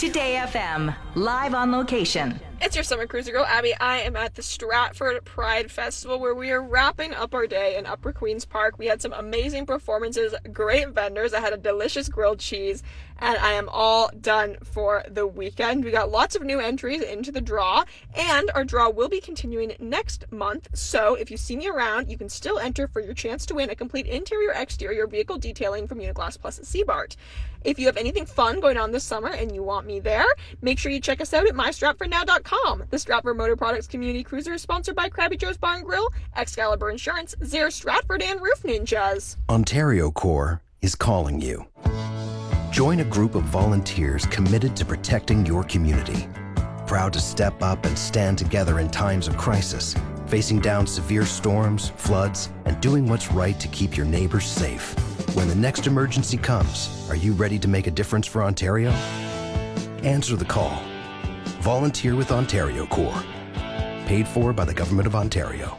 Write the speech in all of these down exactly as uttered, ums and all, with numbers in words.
Today F M, live on location. It's your summer cruiser girl, Abby. I am at the Stratford Pride Festival where we are wrapping up our day in Upper Queen's Park. We had some amazing performances, great vendors. I had a delicious grilled cheese, and I am all done for the weekend. We got lots of new entries into the draw, and our draw will be continuing next month. So if you see me around, you can still enter for your chance to win a complete interior-exterior vehicle detailing from Uniglass Plus at Seabart. If you have anything fun going on this summer and you want me there, make sure you check us out at my stratford now dot com. The Stratford Motor Products Community Cruiser is sponsored by Krabby Joe's Bar and Grill, Excalibur Insurance, Zare Stratford, and Roof Ninjas. Ontario Corps is calling you. Join a group of volunteers committed to protecting your community. Proud to step up and stand together in times of crisis, facing down severe storms, floods, and doing what's right to keep your neighbors safe. When the next emergency comes, are you ready to make a difference for Ontario? Answer the call. Volunteer with Ontario Corps. Paid for by the Government of Ontario.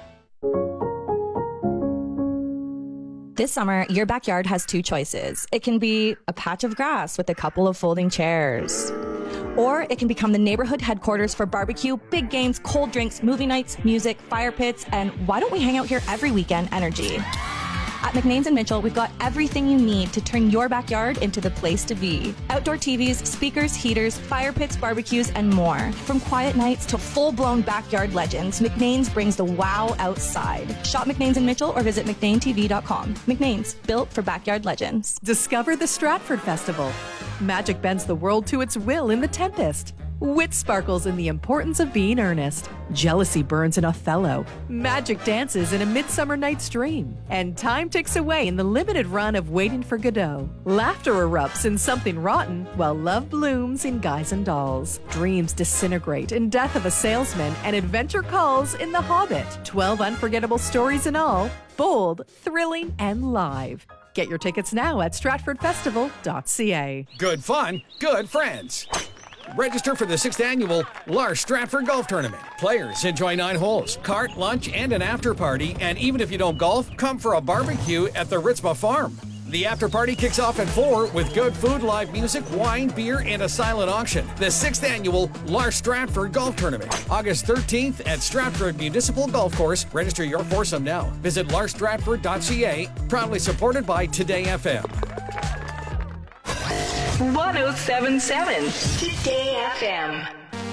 This summer, your backyard has two choices. It can be a patch of grass with a couple of folding chairs. Or it can become the neighborhood headquarters for barbecue, big games, cold drinks, movie nights, music, fire pits, and why don't we hang out here every weekend energy? At McNains and Mitchell, we've got everything you need to turn your backyard into the place to be. Outdoor T Vs, speakers, heaters, fire pits, barbecues, and more. From quiet nights to full-blown backyard legends, McNains brings the wow outside. Shop McNains and Mitchell or visit mcnain t v dot com. McNains, built for backyard legends. Discover the Stratford Festival. Magic bends the world to its will in The Tempest. Wit sparkles in the importance of being earnest. Jealousy burns in Othello. Magic dances in A Midsummer Night's Dream. And time ticks away in the limited run of Waiting for Godot. Laughter erupts in Something Rotten, while love blooms in Guys and Dolls. Dreams disintegrate in Death of a Salesman, and adventure calls in The Hobbit. Twelve unforgettable stories in all, bold, thrilling, and live. Get your tickets now at stratford festival dot c a. Good fun, good friends. Register for the sixth annual Lars Stratford Golf Tournament. Players enjoy nine holes, cart, lunch, and an after party. And even if you don't golf, come for a barbecue at the Ritzma Farm. The after party kicks off at four with good food, live music, wine, beer, and a silent auction. The sixth annual Lars Stratford Golf Tournament, August thirteenth at Stratford Municipal Golf Course. Register your foursome now. Visit lars stratford dot c a. Proudly supported by Today F M. one oh seven point seven Today F M.